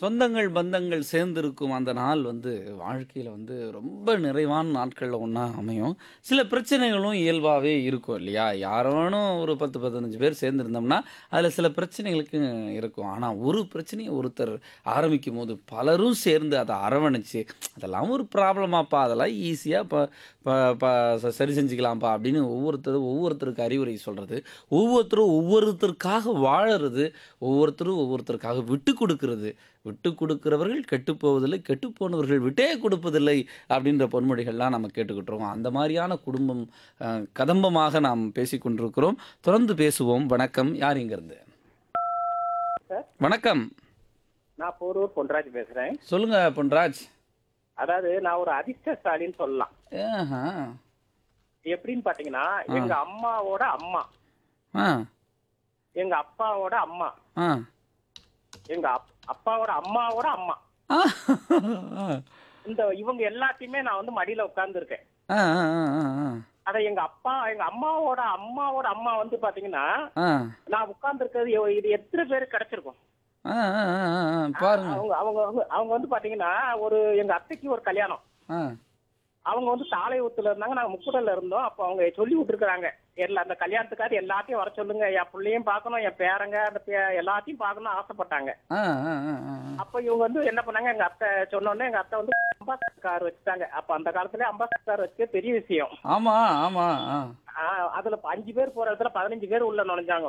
சொந்தங்கள், பந்தங்கள் சேர்ந்திருக்கும் அந்த நாள் வந்து வாழ்க்கையில வந்து ரொம்ப நிறைவான நாட்கள்ல ஒண்ணா அமையும். சில பிரச்சனைகளும் இயல்பாவே இருக்கும் இல்லையா? யாரேனும் ஒரு 10, 15 பேர் சேர்ந்திருந்தோம்னா, அதில சில பிரச்சனைகளுக்கு இருக்கும். ஆனா, ஒரு பிரச்சனைய ஒருத்தர் ஆரம்பிக்கும்போது, பலரும் சேர்ந்து அத அரவணைச்சு, "அதெல்லாம் ஒரு ப்ராப்ளமாப்பா, அதெல்லாம் ஈஸியா ப ப ப சரி செஞ்சுக்கலாம்ப்பா" அப்படின்னு ஒவ்வொருத்தருக்கு அறிவுரை சொல்றது, ஒவ்வொருத்தரும் ஒவ்வொருத்தருக்காக வாழறது, ஒவ்வொருத்தரும் ஒவ்வொருத்தருக்காக விட்டுக் குடுக்குறது. "விட்டுக் குடுக்கிறவர்கள் கெட்டுப்போவதில்லை, கெட்டுப்போனவர்கள் விட்டே கொடுப்பதில்லை" அப்படின்ற பொன்மொழிகள்லாம் நம்ம கேட்டுக்கிட்டு இருக்கோம். அந்த மாரியான குடும்பம் அ கதம்பமாக நாம் பேசிக் கொண்டிருக்கிறோம். தொடர்ந்து பேசுவோம். வணக்கம். யார் இங்கருந்து? சார், வணக்கம். நான் போரூர் பொன்ராஜ் பேசுறேன். சொல்லுங்க பொன்ராஜ். அதாவது நான் ஒரு அதிர்ஷ்டசாலின்னு சொல்லலாம். ஆஹா. எப்படின்னு பாத்தீங்கன்னா, ஆ. எங்க அம்மாவோட அம்மா, ஆ. எங்க அப்பாவோட அம்மா, ஆ. எங்க அப்பாவோட அம்மாவோட அம்மா. ஆ. இவங்க எல்லாத்தையுமே நான் வந்து மடியில உட்கார்ந்துருக்கேன். ஆ. ஆ. ஆ. ஆ. அத எங்க அம்மாவோட அம்மாவோட அம்மா வந்து பாத்தீங்கன்னா, ஆ. நான் உட்கார்ந்துருக்கிறது இது எத்தனை பேருக்கு கிடைச்சிருக்கும்? ஆ. ஆ. ஆ. ஆ. பாருங்க. அவங்க அவங்க வந்து அவங்க வந்து பாத்தீங்கன்னா, எங்க அத்தைக்கு ஒரு கல்யாணம். ஆ. அவங்க வந்து தாளையூத்துல இருந்தாங்க, நாங்க முக்குடல்ல இருந்தோம். அப்ப அவங்க சொல்லி விட்டுருக்காங்க, அந்த கல்யாணத்துக்காக எல்லாத்தையும் வர சொல்லுங்க, என் பிள்ளையும் பார்க்கணும், என் பேரங்க எல்லாத்தையும் பார்க்கணும்னு ஆசைப்பட்டாங்க. ஆ. ஆ. ஆ. ஆ. அப்ப இவங்க வந்து என்ன பண்ணாங்க, எங்க அத்தை சொன்னோடனே எங்க அத்தை வந்து அம்பாசிடர் கார் வச்சுட்டாங்க. அப்ப அந்த காலத்துல அம்பாசிடர் கார் வச்சு பெரிய விஷயம். ஆமா, ஆமா. ஆ. அதுல 5 பேர் போற இடத்துல 15 பேர் உள்ள நுழைஞ்சாங்க.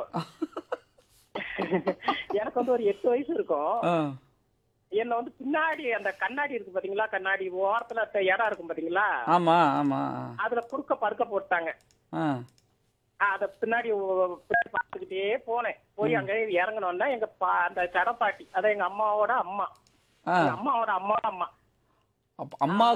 எனக்கு வந்து ஒரு 8 வயசு இருக்கும். ஆ. என்ன வந்து பின்னாடி அந்த கண்ணாடி இருக்கு பாத்தீங்களா, கண்ணாடி ஓரத்துல இடம் இருக்கும் பாத்தீங்களா, ஆமா, ஆமா. அதுல குறுக்க படுக்க போட்டாங்க. ஆ. அத பின்னாடி பார்த்துக்கிட்டே போனேன். போய் அங்க இறங்கணும்னா அந்த சடப்பாட்டி, அதான் எங்க அம்மாவோட அம்மா, ஆ. எங்க அம்மாவோட அம்மா. அப்ப அம்மா